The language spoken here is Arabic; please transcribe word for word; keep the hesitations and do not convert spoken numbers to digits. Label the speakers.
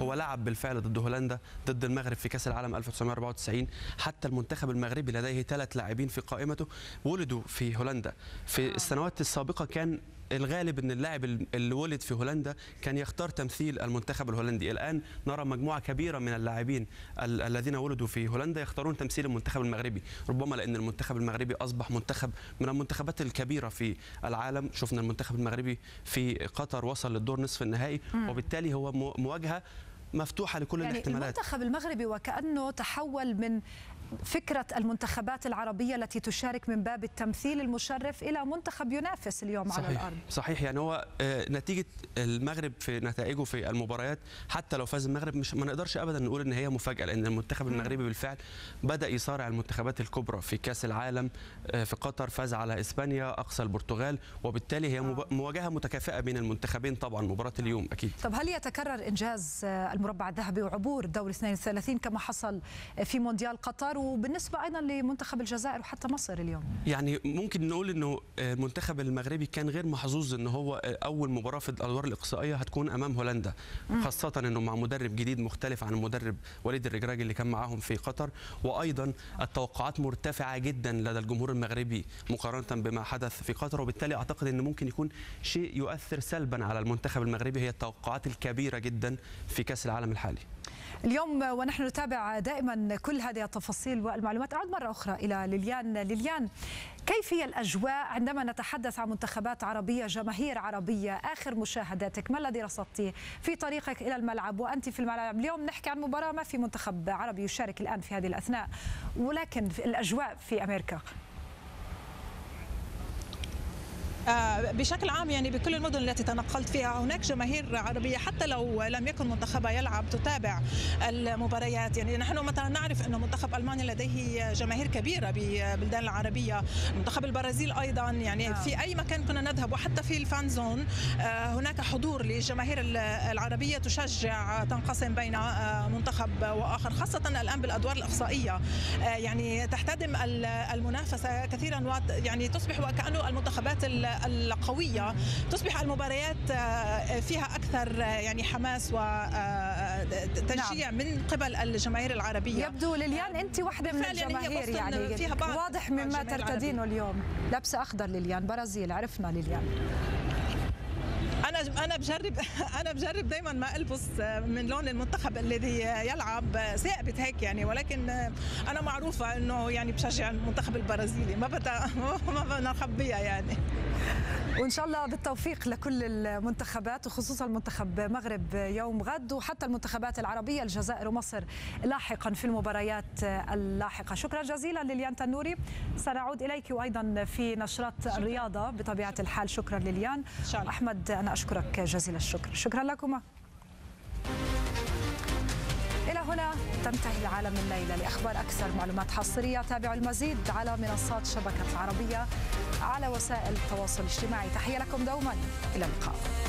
Speaker 1: هو لعب بالفعل ضد هولندا، ضد المغرب في كاس العالم ألف وتسعمائة وأربعة وتسعين. حتى المنتخب المغربي لديه ثلاث لاعبين في قائمته ولدوا في هولندا. في السنوات السابقه كان الغالب ان اللاعب اللي ولد في هولندا كان يختار تمثيل المنتخب الهولندي. الان نرى مجموعه كبيره من اللاعبين ال الذين ولدوا في هولندا يختارون تمثيل المنتخب المغربي، ربما لان المنتخب المغربي اصبح منتخب من المنتخبات الكبيره في العالم. شفنا المنتخب المغربي في قطر وصل للدور نصف النهائي، وبالتالي هو مواجهه مفتوحه لكل
Speaker 2: يعني
Speaker 1: الاحتمالات.
Speaker 2: المنتخب المغربي وكأنه تحول من فكرة المنتخبات العربية التي تشارك من باب التمثيل المشرف إلى منتخب ينافس اليوم
Speaker 1: صحيح.
Speaker 2: على الأرض.
Speaker 1: صحيح، يعني هو نتيجة المغرب في نتائجه في المباريات، حتى لو فاز المغرب مش ما نقدرش أبدا نقول إن هي مفاجأة، لأن المنتخب المغربي بالفعل بدأ يصارع المنتخبات الكبرى في كأس العالم في قطر، فاز على إسبانيا، أقصى البرتغال، وبالتالي هي مواجهة متكافئة بين المنتخبين. طبعا مباراة اليوم أكيد.
Speaker 2: طب هل يتكرر إنجاز المربع الذهبي وعبور دور اثنين وثلاثين كما حصل في مونديال قطر، وبالنسبة أيضا لمنتخب الجزائر وحتى مصر اليوم؟
Speaker 1: يعني ممكن نقول إنه المنتخب المغربي كان غير محظوظ إن هو أول مباراة في الأدوار الإقصائية هتكون أمام هولندا، خاصة إنه مع مدرب جديد مختلف عن المدرب وليد الركراكي اللي كان معاهم في قطر، وأيضا التوقعات مرتفعة جدا لدى الجمهور المغربي مقارنة بما حدث في قطر، وبالتالي أعتقد إن ممكن يكون شيء يؤثر سلبا على المنتخب المغربي هي التوقعات الكبيرة جدا في كأس العالم الحالي.
Speaker 2: اليوم ونحن نتابع دائما كل هذه التفاصيل والمعلومات، أعود مرة أخرى إلى ليليان. ليليان، كيف هي الأجواء عندما نتحدث عن منتخبات عربية، جماهير عربية؟ آخر مشاهداتك، ما الذي رصدتيه في طريقك إلى الملعب وأنت في الملعب؟ اليوم نحكي عن مباراة ما في منتخب عربي يشارك الآن في هذه الأثناء، ولكن الأجواء في أمريكا
Speaker 3: بشكل عام يعني بكل المدن التي تنقلت فيها هناك جماهير عربية، حتى لو لم يكن منتخبها يلعب تتابع المباريات. يعني نحن مثلا نعرف أن منتخب ألمانيا لديه جماهير كبيرة بالبلدان العربية، منتخب البرازيل أيضا، يعني في أي مكان كنا نذهب وحتى في الفان زون هناك حضور للجماهير العربية تشجع، تنقسم بين منتخب وآخر، خاصة الآن بالأدوار الإقصائية يعني تحتدم المنافسة كثيرا، يعني تصبح وكأنه المنتخبات القوية تصبح المباريات فيها أكثر يعني حماس وتشجيع نعم. من قبل الجماهير العربية.
Speaker 2: يبدو ليليان أنت واحدة من الجماهير، يعني فيها واضح مما ترتدينه اليوم، لابسة أخضر. ليليان برازيل، عرفنا ليليان.
Speaker 3: أنا أنا بجرب أنا بجرب دائما ما ألبس من لون المنتخب الذي يلعب، ثابت هيك يعني، ولكن أنا معروفة إنه يعني بشجع المنتخب البرازيلي، ما بدها ما بدنا نخبيها يعني.
Speaker 2: وإن شاء الله بالتوفيق لكل المنتخبات، وخصوصا المنتخب مغرب يوم غد، وحتى المنتخبات العربية الجزائر ومصر لاحقا في المباريات اللاحقة. شكرا جزيلا ليليان تنوري، سنعود إليك وأيضا في نشرات الرياضة بطبيعة الحال. شكرا ليليان. أحمد أنا أشكرك جزيل الشكر. شكرا لكما. إلى هنا تنتهي العالم الليلة. لأخبار أكثر معلومات حصرية تابعوا المزيد على منصات شبكة العربية على وسائل التواصل الاجتماعي. تحية لكم دوما، إلى اللقاء.